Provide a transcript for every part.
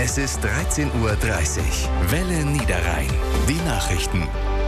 Es ist 13:30 Uhr. Welle Niederrhein. Die Nachrichten.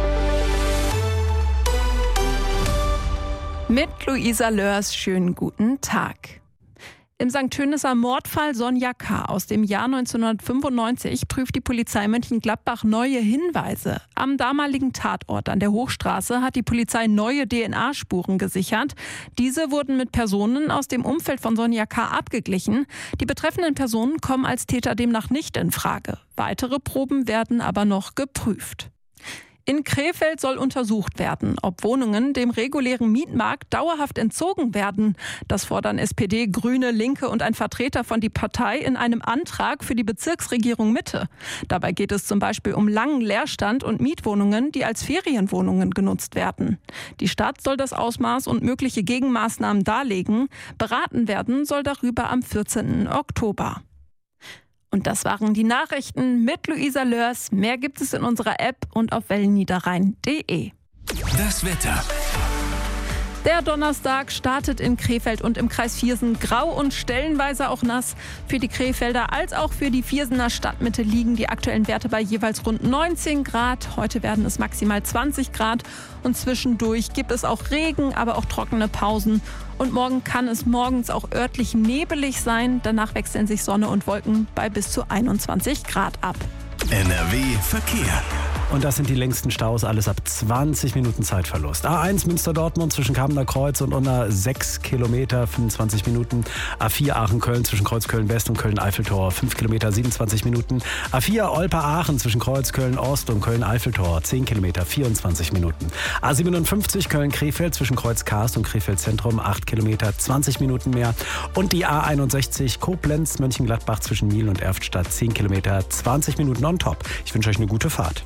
Mit Luisa Lörs, schönen guten Tag. Im St. Tönisser Mordfall Sonja K. aus dem Jahr 1995 prüft die Polizei Mönchengladbach neue Hinweise. Am damaligen Tatort an der Hochstraße hat die Polizei neue DNA-Spuren gesichert. Diese wurden mit Personen aus dem Umfeld von Sonja K. abgeglichen. Die betreffenden Personen kommen als Täter demnach nicht in Frage. Weitere Proben werden aber noch geprüft. In Krefeld soll untersucht werden, ob Wohnungen dem regulären Mietmarkt dauerhaft entzogen werden. Das fordern SPD, Grüne, Linke und ein Vertreter von die Partei in einem Antrag für die Bezirksregierung Mitte. Dabei geht es zum Beispiel um langen Leerstand und Mietwohnungen, die als Ferienwohnungen genutzt werden. Die Stadt soll das Ausmaß und mögliche Gegenmaßnahmen darlegen. Beraten werden soll darüber am 14. Oktober. Und das waren die Nachrichten mit Luisa Lörs. Mehr gibt es in unserer App und auf wellenniederrhein.de. Das Wetter. Der Donnerstag startet in Krefeld und im Kreis Viersen grau und stellenweise auch nass. Für die Krefelder als auch für die Viersener Stadtmitte liegen die aktuellen Werte bei jeweils rund 19 Grad. Heute werden es maximal 20 Grad und zwischendurch gibt es auch Regen, aber auch trockene Pausen. Und morgen kann es morgens auch örtlich nebelig sein. Danach wechseln sich Sonne und Wolken bei bis zu 21 Grad ab. NRW Verkehr. Und das sind die längsten Staus, alles ab 20 Minuten Zeitverlust. A1 Münster-Dortmund zwischen Kamener Kreuz und Unna 6 Kilometer, 25 Minuten. A4 Aachen-Köln zwischen Kreuz Köln-West und Köln-Eiffeltor 5 Kilometer, 27 Minuten. A4 Olpe-Aachen zwischen Kreuz Köln-Ost und Köln-Eiffeltor 10 Kilometer, 24 Minuten. A57 Köln-Krefeld zwischen Kreuz Karst und Krefeld-Zentrum 8 Kilometer, 20 Minuten mehr. Und die A61 Koblenz-Mönchengladbach zwischen Miel und Erftstadt 10 Kilometer, 20 Minuten on top. Ich wünsche euch eine gute Fahrt.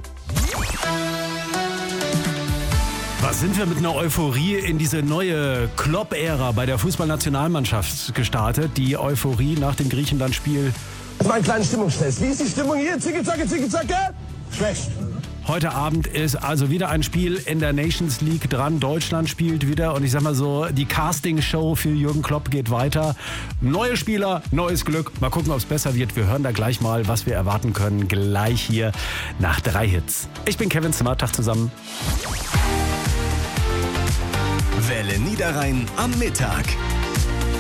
Was sind wir mit einer Euphorie in diese neue Klopp-Ära bei der Fußballnationalmannschaft gestartet? Die Euphorie nach dem Griechenland-Spiel. Das war ein kleiner Stimmungstest. Wie ist die Stimmung hier? Zicke, zacke, zicke, zacke? Schlecht. Heute Abend ist also wieder ein Spiel in der Nations League dran. Deutschland spielt wieder und ich sag mal so, die Casting-Show für Jürgen Klopp geht weiter. Neue Spieler, neues Glück. Mal gucken, ob es besser wird. Wir hören da gleich mal, was wir erwarten können. Gleich hier nach 3 Hits. Ich bin Kevin Zimmer, Tag zusammen. Welle Niederrhein am Mittag.